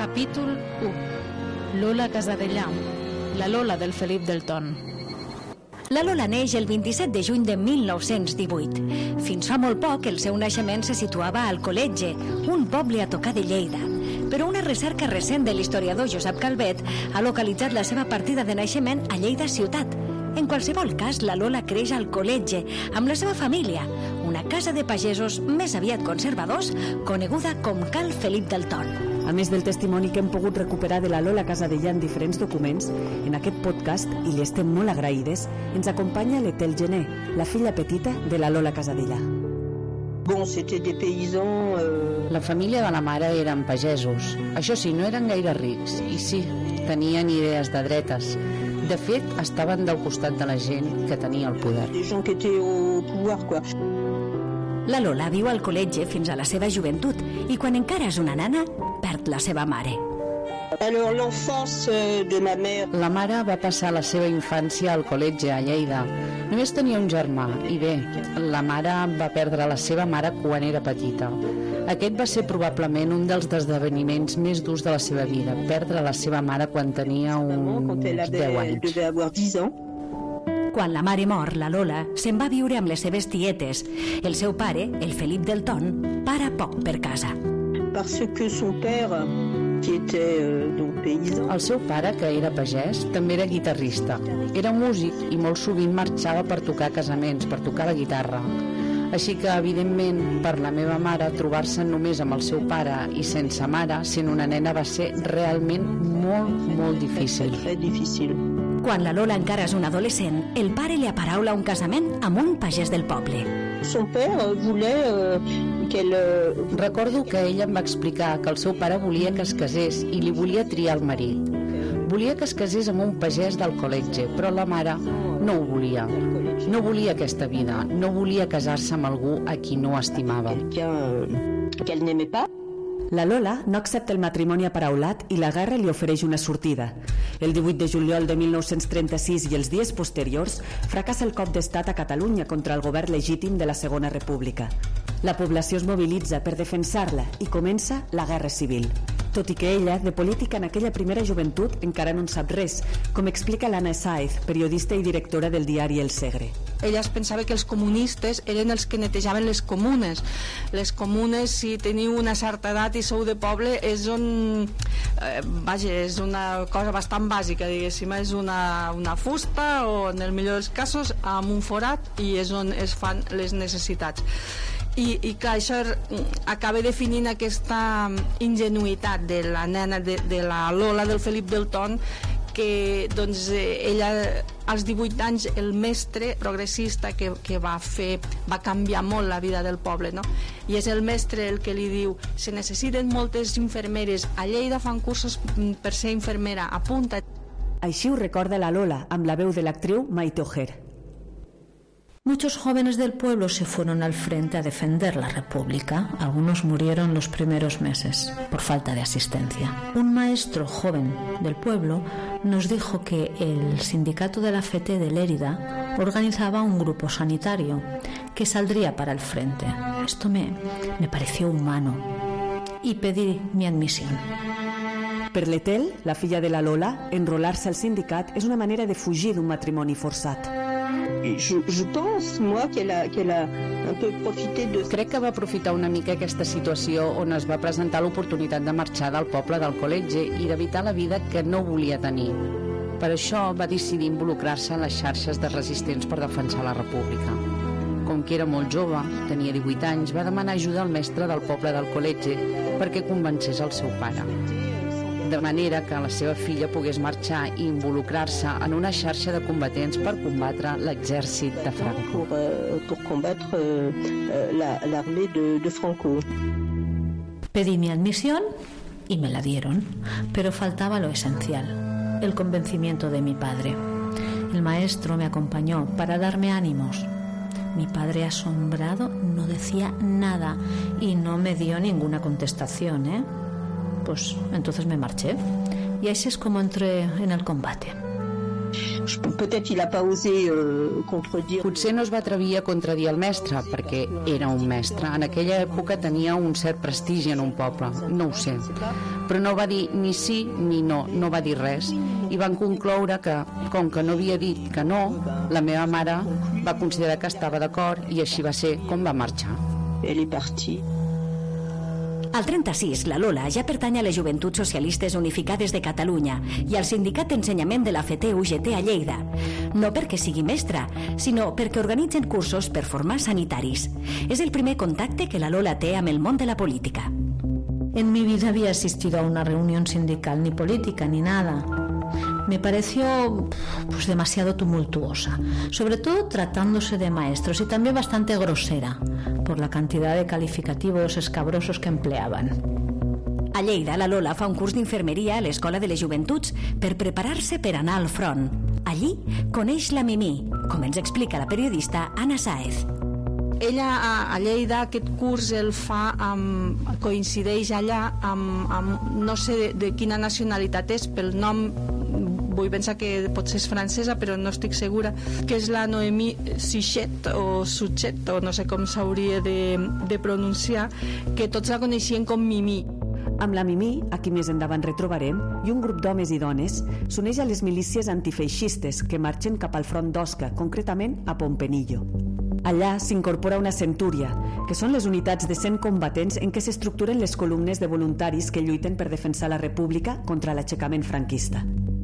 Capítol 1. Lola Casadellà, la Lola del Felip del Ton. La Lola neix el 27 de juny de 1918. Fins fa molt poc el seu naixement se situava al Colletge, un poble a tocar de Lleida. Però una recerca recent de l'historiador Josep Calvet ha localitzat la seva partida de naixement a Lleida ciutat. En qualsevol cas, la Lola creix al Colletge, amb la seva família, una casa de pagesos més aviat conservadors, coneguda com Cal Felip del Ton. A més del testimoni que hem pogut recuperar de la Lola Casadellà en diferents documents, en aquest podcast, i li estem molt agraïdes, ens acompanya l'Etel Gené, la filla petita de la Lola Casadellà. Bon, c'était des paysans... La família de la mare eren pagesos. Això sí, no eren gaire rics. I sí, tenien idees de dretes. De fet, estaven del costat de la gent que tenia el poder. Des gens qui étaient au pouvoir, quoi. La Lola viu al Colletge fins a la seva joventut i quan encara és una nana, perd la seva mare. Alors, l'enfance de ma mère... La mare va passar la seva infància al Colletge, a Lleida. Només tenia un germà, i bé, la mare va perdre la seva mare quan era petita. Aquest va ser probablement un dels esdeveniments més durs de la seva vida, perdre la seva mare quan tenia uns 10 anys. Quan la mare mor, la Lola se'n va viure amb les seves tietes. El seu pare, el Felip del Ton, para poc per casa. Parce que son père, qui était donc paysan... El seu pare, que era pagès, també era guitarrista. Era músic i molt sovint marxava per tocar casaments, per tocar la guitarra. Així que, evidentment, per la meva mare, trobar-se només amb el seu pare i sense mare, sent una nena, va ser realment molt difícil. Très difficile. Quan la Lola encara és una adolescent, el pare li aparaula un casament amb un pagès del poble. Son père voulait qu'elle... Recordo que ella em va explicar que el seu pare volia que es casés i li volia triar el marit. Volia que es casés amb un pagès del Colletge, però la mare no ho volia. No volia aquesta vida, no volia casar-se amb algú a qui no estimava. Qu'elle n'aimait pas. La Lola no accepta el matrimoni aparaulat i la guerra li ofereix una sortida. El 18 de juliol de 1936 i els dies posteriors fracassa el cop d'estat a Catalunya contra el govern legítim de la Segona República. La població es mobilitza per defensar-la i comença la Guerra Civil. Tot i que ella, de política en aquella primera joventut, encara no en sap res, com explica l'Anna Sáez, periodista i directora del diari El Segre. Ella es pensava que els comunistes eren els que netejaven les comunes. Les comunes, si teniu una certa edat i sou de poble, és on... és una cosa bastant bàsica, diguéssim. És una fusta o, en el millor dels casos, amb un forat, i és on es fan les necessitats. I clar, això acaba definint aquesta ingenuïtat de la nena, de la Lola del Felip del Ton, que doncs, ella als 18 anys, el mestre progressista que va canviar molt la vida del poble, no? I és el mestre el que li diu: se necessiten moltes infermeres a Lleida, fan cursos per ser infermera, apunta. Així ho recorda la Lola amb la veu de l'actriu Maite Ojer. Muchos jóvenes del pueblo se fueron al frente a defender la República. Algunos murieron los primeros meses por falta de asistencia. Un maestro joven del pueblo nos dijo que el sindicato de la FT de Lérida organizaba un grupo sanitario que saldría para el frente. Esto me pareció humano y pedí mi admisión. Per l'Etel, la filla de la Lola, enrolar-se al sindicat és una manera de fugir d'un matrimoni forçat. Je pense, moi, qu'elle a un peu profité de... Crec que va aprofitar una mica aquesta situació on es va presentar l'oportunitat de marxar del poble del Colletge i d'evitar la vida que no volia tenir. Per això va decidir involucrar-se en les xarxes de resistents per defensar la República. Com que era molt jove, tenia 18 anys, va demanar ajuda al mestre del poble del Colletge perquè convencés el seu pare. De manera que la seva filla pogués marxar i involucrar-se en una xarxa de combatents per combatre l'exèrcit de Franco. Pour combattre l'armée de Franco. Pedí mi admisión y me la dieron, pero faltaba lo esencial, el convencimiento de mi padre. El maestro me acompañó para darme ánimos. Mi padre, asombrado, no decía nada y no me dio ninguna contestación, Pues entonces me marché y así es como entré en el combate. Peut-être il n'a pas osé contredire. Potser no es va atrevir a contradir el mestre, perquè era un mestre. En aquella època tenia un cert prestigi en un poble, no ho sé. Però no va dir ni sí ni no, no va dir res. I van concloure que, com que no havia dit que no, la meva mare va considerar que estava d'acord i així va ser com va marxar. Elle est partie. Al 36, la Lola ja pertany a les Joventuts Socialistes Unificades de Catalunya i al Sindicat d'Ensenyament de la FT-UGT a Lleida. No perquè sigui mestra, sinó perquè organitzen cursos per formar sanitaris. És el primer contacte que la Lola té amb el món de la política. En mi vida había asistido a una reunión sindical, ni política, ni nada. Me pareció pues demasiado tumultuosa, sobre todo tratándose de maestros, y también bastante grosera por la cantidad de calificativos escabrosos que empleaban. A Lleida, la Lola fa un curs d'infermeria a l'Escola de les Joventuts per preparar-se per anar al front. Allí coneix la Mimí, com ens explica la periodista Anna Sáez. Ella a Lleida aquest curs el fa coincideix allà amb no sé de quina nacionalitat és, pel nom vull pensar que potser és francesa però no estic segura, que és la Noémie Suchet o Suchet o no sé com s'hauria de pronunciar, que tots la coneixien com Mimí. Amb la Mimí, a qui més endavant retrobarem, i un grup d'homes i dones s'uneix a les milícies antifeixistes que marxen cap al front d'Osca, concretament a Pompenillo. Allà s'incorpora una centúria, que són les unitats de 100 combatents en què s'estructuren les columnes de voluntaris que lluiten per defensar la República contra l'aixecament franquista.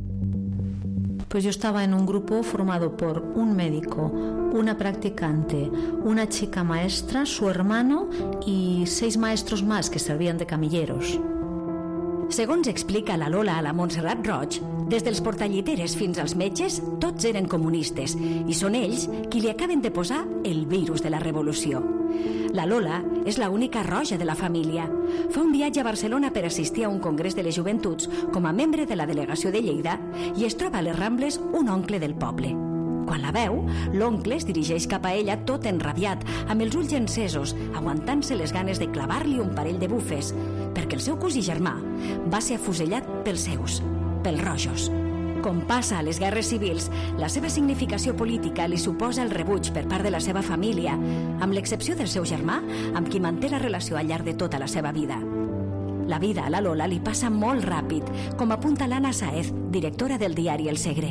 Pues yo estaba en un grupo formado por un médico, una practicante, una chica maestra, su hermano y 6 maestros más que servían de camilleros. Segons explica la Lola a la Montserrat Roig, des dels portalliteres fins als metges, tots eren comunistes i són ells qui li acaben de posar el virus de la revolució. La Lola és l'única roja de la família. Fa un viatge a Barcelona per assistir a un congrés de les joventuts com a membre de la delegació de Lleida i es troba a les Rambles un oncle del poble. Quan la veu, l'oncle es dirigeix cap a ella tot enrabiat, amb els ulls encesos, aguantant-se les ganes de clavar-li un parell de bufes, perquè el seu cosí germà va ser afusellat pels seus, pels rojos. Com passa a les guerres civils, la seva significació política li suposa el rebuig per part de la seva família, amb l'excepció del seu germà, amb qui manté la relació al llarg de tota la seva vida. La vida a la Lola li passa molt ràpid, com apunta l'Anna Sáez, directora del diari El Segre.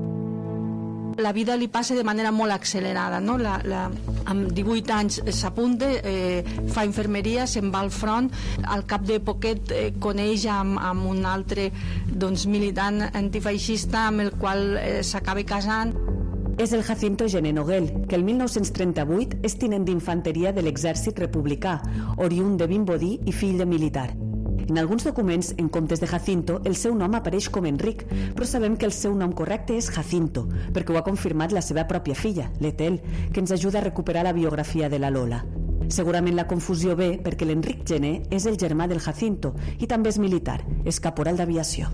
La vida li passa de manera molt accelerada, no? Amb 18 anys s'apunta, fa infermeria, se'n va al front, al cap de poquet coneix amb un altre militant antifeixista amb el qual s'acaba casant. És el Jacinto Gené Noguel, que el 1938 és tinent d'infanteria de l'exèrcit republicà, oriünd de Vimbodí i fill de militar. En alguns documents, en comptes de Jacinto, el seu nom apareix com Enric, però sabem que el seu nom correcte és Jacinto, perquè ho ha confirmat la seva pròpia filla, l'Etel, que ens ajuda a recuperar la biografia de la Lola. Segurament la confusió ve perquè l'Enric Gené és el germà del Jacinto i també és militar, és caporal d'aviació.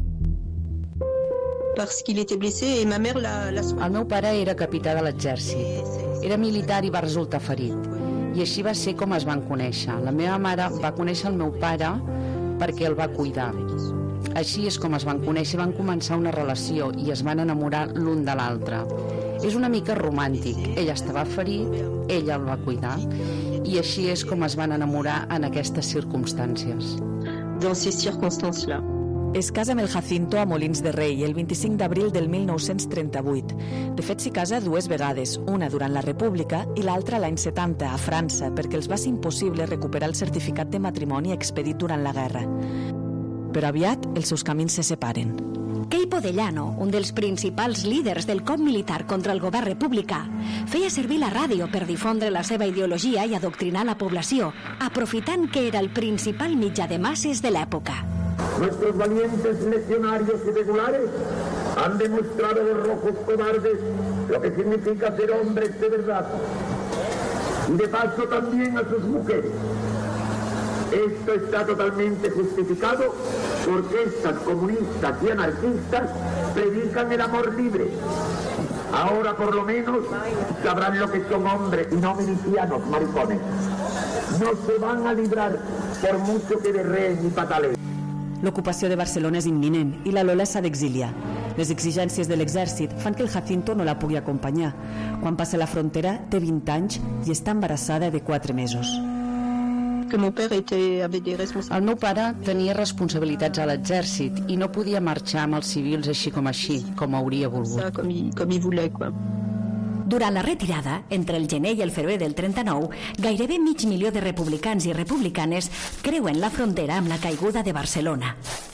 Parce qu'il était blessé et ma mère l'a... El meu pare era capità de l'exèrcit. Era militar i va resultar ferit. I així va ser com es van conèixer. La meva mare va conèixer el meu pare perquè el va cuidar. Així és com es van conèixer, van començar una relació i es van enamorar l'un de l'altre. És una mica romàntic. Ell estava ferit, ella el va cuidar i així és com es van enamorar en aquestes circumstàncies. Dans ces circonstances-là. Es casa amb el Jacinto a Molins de Rei el 25 d'abril del 1938. De fet, s'hi casa 2 vegades, una durant la República i l'altra l'any 70, a França, perquè els va ser impossible recuperar el certificat de matrimoni expedit durant la guerra. Però aviat els seus camins se separen. Queipo de Llano, un dels principals líders del cop militar contra el govern republicà, feia servir la ràdio per difondre la seva ideologia i adoctrinar la població, aprofitant que era el principal mitjà de masses de l'època. Nuestros valientes legionarios irregulares han demostrado a los rojos cobardes lo que significa ser hombres de verdad. Y de paso también a sus mujeres. Esto está totalmente justificado porque estas comunistas y anarquistas predican el amor libre. Ahora por lo menos sabrán lo que son hombres y no milicianos maricones. No se van a librar por mucho que berreen y pataleen. L'ocupació de Barcelona és imminent i la Lola s'ha d'exiliar. Les exigències de l'exèrcit fan que el Jacinto no la pugui acompanyar. Quan passa la frontera té 20 anys i està embarassada de 4 mesos. El meu pare tenia responsabilitats a l'exèrcit i no podia marxar amb els civils així, com hauria volgut. Durant la retirada, entre el gener i el febrer del 39, gairebé 500.000 de republicans i republicanes creuen la frontera amb la caiguda de Barcelona.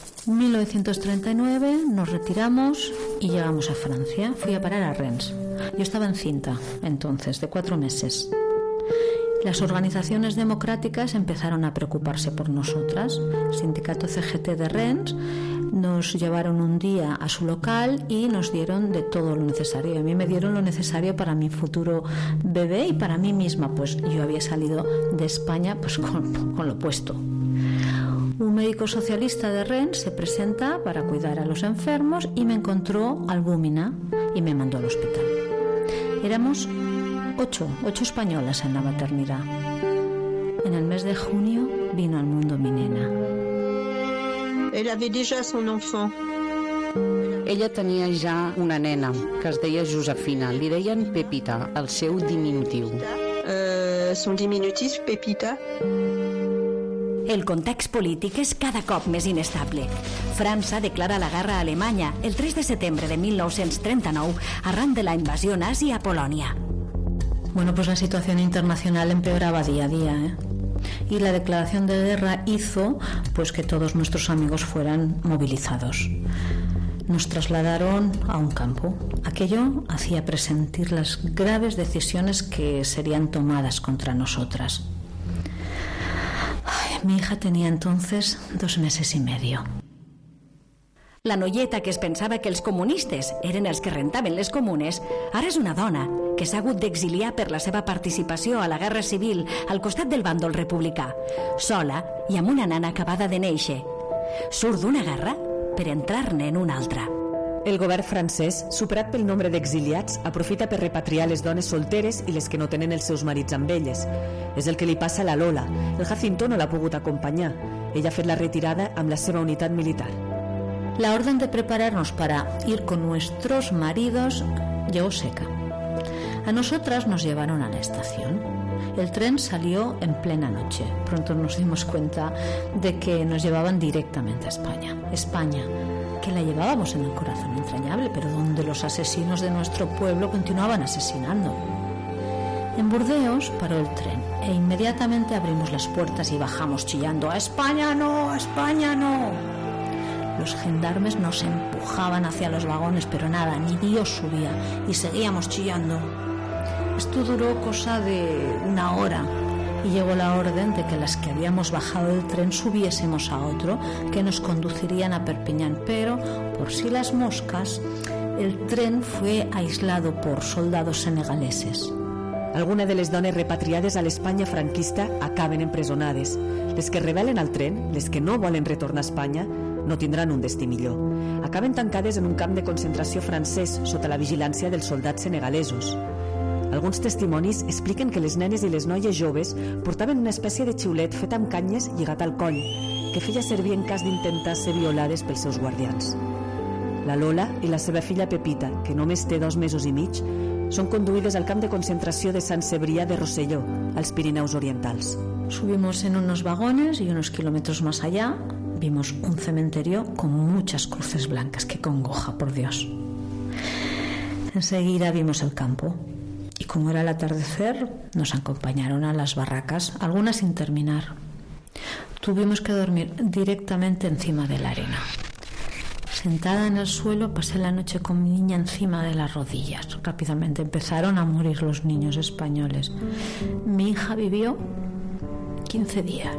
1939 nos retiramos y llegamos a Francia. Fui a parar a Rennes. Yo estaba encinta entonces, de 4 meses. Las organizaciones democráticas empezaron a preocuparse por nosotras. El sindicato CGT de Rennes nos llevaron un día a su local y nos dieron de todo lo necesario. A mí me dieron lo necesario para mi futuro bebé y para mí misma, pues yo había salido de España pues con lo puesto. Un médico socialista de Rennes se presenta para cuidar a los enfermos y me encontró albúmina y me mandó al hospital. Éramos 8 españolas en la maternidad. En el mes de junio vino al mundo mi nena. Elle avait déjà son enfant. Ella tenia ja una nena, que es deia Josefina. Li deien Pepita, el seu diminutiu. Son diminutif, Pepita. El context polític és cada cop més inestable. França declara la guerra a Alemanya el 3 de setembre de 1939 arran de la invasió nazi a Polònia. Bueno, pues la situación internacional empeoraba día a día, y la declaración de guerra hizo pues que todos nuestros amigos fueran movilizados. Nos trasladaron a un campo. Aquello hacía presentir las graves decisiones que serían tomadas contra nosotras. Mi hija tenía entonces 2 meses y medio. La noieta que es pensava que els comunistes eren els que rentaven les comunes, ara és una dona que s'ha hagut d'exiliar per la seva participació a la guerra civil al costat del bàndol republicà, sola i amb una nana acabada de néixer. Surt d'una guerra per entrar-ne en una altra. El govern francès, superat pel nombre d'exiliats, aprofita per repatriar les dones solteres i les que no tenen els seus marits amb elles. És el que li passa a la Lola. El Jacinto no l'ha pogut acompanyar. Ella ha fet la retirada amb la seva unitat militar. La orden de prepararnos para ir con nuestros maridos llegó seca. A nosotras nos llevaron a la estación. El tren salió en plena noche. Pronto nos dimos cuenta de que nos llevaban directamente a España. España, que la llevábamos en el corazón entrañable, pero donde los asesinos de nuestro pueblo continuaban asesinando. En Burdeos paró el tren e inmediatamente abrimos las puertas y bajamos chillando: ¡A España no! ¡A España no! Los gendarmes nos empujaban hacia los vagones, pero nada, ni Dios subía, y seguíamos chillando. Esto duró cosa de 1 hora y llegó la orden de que las que habíamos bajado del tren subiésemos a otro que nos conducirían a Perpiñán, pero por si las moscas, el tren fue aislado por soldados senegaleses. Algunes de les dones repatriades a l'Espanya franquista acaben empresonades. Les que rebel·len al tren, les que no volen retornar a Espanya, no tindran un destí millor. Acaben tancades en un camp de concentració francès sota la vigilància dels soldats senegalesos. Alguns testimonis expliquen que les nenes i les noies joves portaven una espècie de xiulet fet amb canyes lligat al coll, que feia servir en cas d'intentar ser violades pels seus guardians. La Lola i la seva filla Pepita, que només té 2 mesos i mig, són conduïdes al camp de concentració de Sant Cebrià de Rosselló, als Pirineus Orientals. Subimos en unos vagones y unos kilómetros más allá vimos un cementerio con muchas cruces blancas. ¡Qué congoja, por Dios! Enseguida vimos el campo y como era el atardecer nos acompañaron a las barracas, algunas sin terminar. Tuvimos que dormir directamente encima de la arena. Sentada en el suelo pasé la noche con mi niña encima de las rodillas. Rápidamente empezaron a morir los niños españoles. Mi hija vivió 15 días.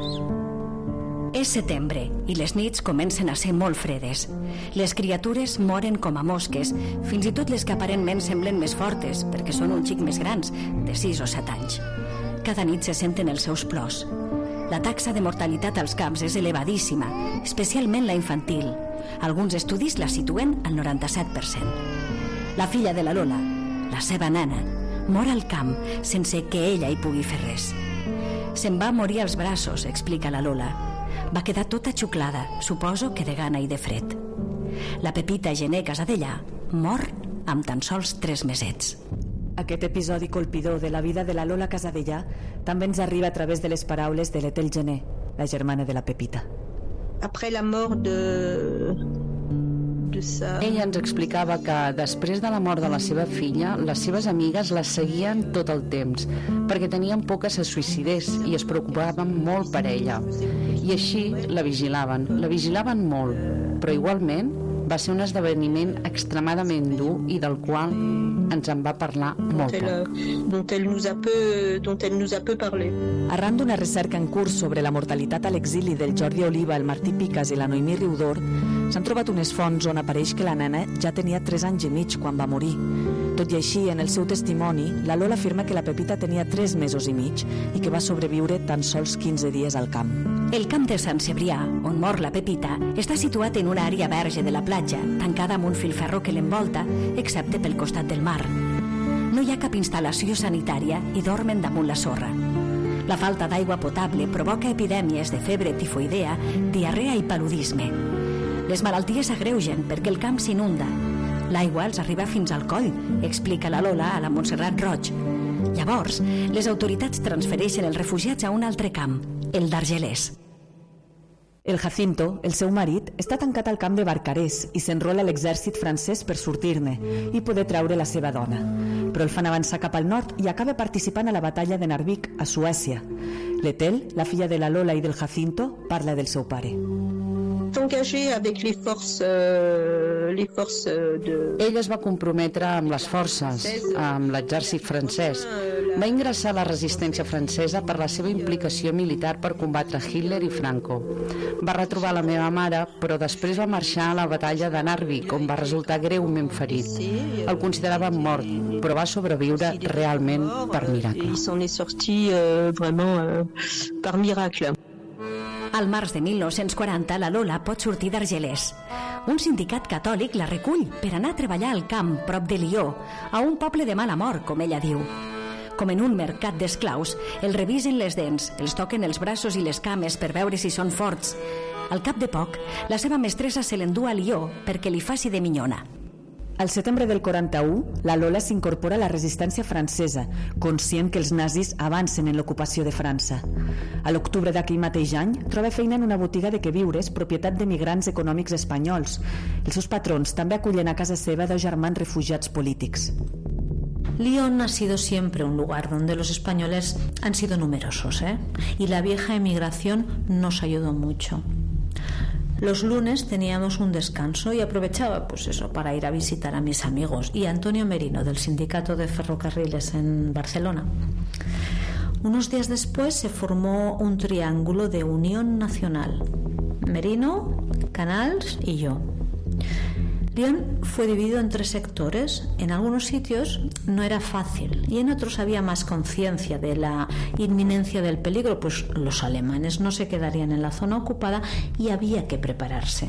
És setembre i les nits comencen a ser molt fredes. Les criatures moren com a mosques, fins i tot les que aparentment semblen més fortes, perquè són un xic més grans, de 6 o 7 anys. Cada nit se senten els seus plors. La taxa de mortalitat als camps és elevadíssima, especialment la infantil. Alguns estudis la situen al 97%. La filla de la Lola, la seva nana, mor al camp sense que ella hi pugui fer res. Se'n va morir als braços, explica la Lola. Va quedar tota xuclada, suposo que de gana i de fred. La Pepita Gené Casadellà mor amb tan sols 3 mesets. Aquest episodi colpidor de la vida de la Lola Casadellà també ens arriba a través de les paraules de l'Ethel Gené, la germana de la Pepita. Après la mort de sa... Ella ens explicava que després de la mort de la seva filla, les seves amigues la seguien tot el temps, perquè tenien por que se suïcidés i es preocupaven molt per ella. I així la vigilaven molt, però igualment va ser un esdeveniment extremadament dur i del qual ens en va parlar molt poc. Dont elle nous a peu parlé. Arran d'una recerca en curs sobre la mortalitat a l'exili del Jordi Oliva, el Martí Picas i la Noemí Riudor, s'han trobat unes fonts on apareix que la nena ja tenia 3 anys i mig quan va morir. Tot i així, en el seu testimoni, la Lola afirma que la Pepita tenia 3 mesos i mig i que va sobreviure tan sols 15 dies al camp. El camp de Sant Cebrià, on mor la Pepita, està situat en una àrea verge de la platja, tancada amb un filferro que l'envolta, excepte pel costat del mar. No hi ha cap instal·lació sanitària i dormen damunt la sorra. La falta d'aigua potable provoca epidèmies de febre tifoidea, diarrea i paludisme. Les malalties s'agreugen perquè el camp s'inunda. L'aigua els arriba fins al coll, explica la Lola a la Montserrat Roig. Llavors, les autoritats transfereixen els refugiats a un altre camp, el d'Argelers. El Jacinto, el seu marit, està tancat al camp de Barcarès i s'enrola a l'exèrcit francès per sortir-ne i poder treure la seva dona. Però el fan avançar cap al nord i acaba participant a la batalla de Narvik, a Suècia. L'Ethel, la filla de la Lola i del Jacinto, parla del seu pare. Engagé avec les forces de... Ell es va comprometre amb les forces, amb l'exèrcit francès. Va ingressar a la resistència francesa per la seva implicació militar per combatre Hitler i Franco. Va retrobar la meva mare, però després va marxar a la batalla de Narvik, on va resultar greument ferit. El consideraven mort, però va sobreviure realment per miracle. Il s'en est sorti vraiment par miracle. Al març de 1940, la Lola pot sortir d'Argelers. Un sindicat catòlic la recull per anar a treballar al camp, prop de Lió, a un poble de mala mort, com ella diu. Com en un mercat d'esclaus, el revisen les dents, els toquen els braços i les cames per veure si són forts. Al cap de poc, la seva mestressa se l'endú a Lió perquè li faci de minyona. Al setembre del 41, la Lola s'incorpora a la resistència francesa, conscient que els nazis avancen en l'ocupació de França. A l'octubre d'aquell mateix any, troba feina en una botiga de queviures propietat de migrants econòmics espanyols. Els seus patrons també acullen a casa seva 2 germans refugiats polítics. Lyon ha sido siempre un lugar donde los españoles han sido numerosos, y la vieja emigración nos ayudó mucho. Los lunes teníamos un descanso y aprovechaba pues eso para ir a visitar a mis amigos y a Antonio Merino del Sindicato de Ferrocarriles en Barcelona. Unos días después se formó un triángulo de unión nacional: Merino, Canals y yo. Lyon fue dividido en 3 sectores. En algunos sitios no era fácil y en otros había más conciencia de la inminencia del peligro, pues los alemanes no se quedarían en la zona ocupada y había que prepararse.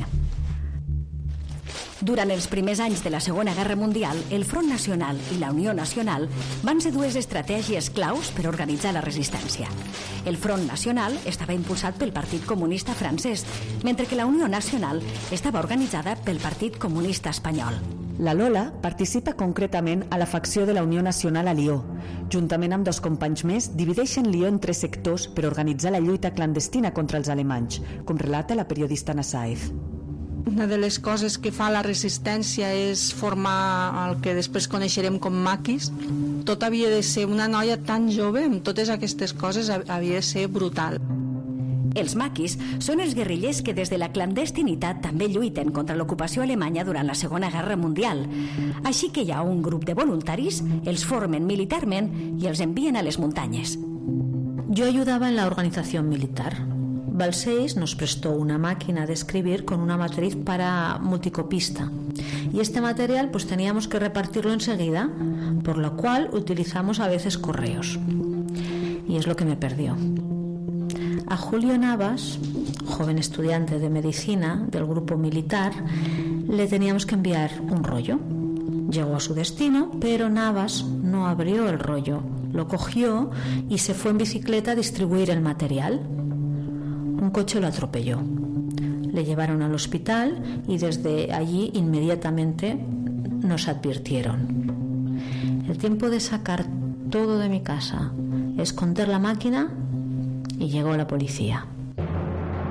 Durant els primers anys de la Segona Guerra Mundial, el Front Nacional i la Unió Nacional van ser 2 estratègies claus per organitzar la resistència. El Front Nacional estava impulsat pel Partit Comunista francès, mentre que la Unió Nacional estava organitzada pel Partit Comunista espanyol. La Lola participa concretament a la facció de la Unió Nacional a Lió. Juntament amb 2 companys més, divideixen Lió en 3 sectors per organitzar la lluita clandestina contra els alemanys, com relata la periodista Nasaez. Una de les coses que fa la resistència és formar el que després coneixerem com maquis. Tot havia de ser una noia tan jove, amb totes aquestes coses havia de ser brutal. Els maquis són els guerrillers que des de la clandestinitat també lluiten contra l'ocupació alemanya durant la Segona Guerra Mundial. Així que hi ha un grup de voluntaris, els formen militarment i els envien a les muntanyes. Yo ayudaba en la organización militar. Balseis nos prestó una máquina de escribir con una matriz para multicopista y este material pues teníamos que repartirlo enseguida, por lo cual utilizamos a veces correos y es lo que me perdió. A Julio Navas, joven estudiante de medicina del grupo militar, le teníamos que enviar un rollo. Llegó a su destino, pero Navas no abrió el rollo, lo cogió y se fue en bicicleta a distribuir el material. Un coche lo atropelló. Le llevaron al hospital y desde allí inmediatamente nos advirtieron. El tiempo de sacar todo de mi casa, esconder la máquina, y llegó la policía.